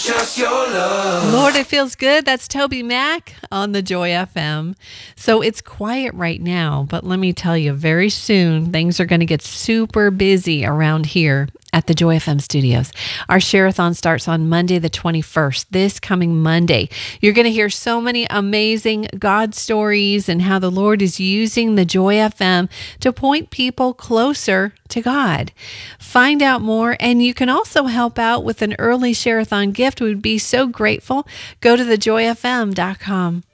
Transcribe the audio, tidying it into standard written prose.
Just your love. Lord, it feels good. That's Toby Mac on the Joy FM. So it's quiet right now, but let me tell you, very soon things are going to get super busy around here at the Joy FM studios. Our Share-a-thon starts on Monday the 21st, this coming Monday. You're going to hear so many amazing God stories and how the Lord is using the Joy FM to point people closer to God. Find out more, and you can also help out with an early Share-a-thon gift. We would be so grateful. Go to thejoyfm.com.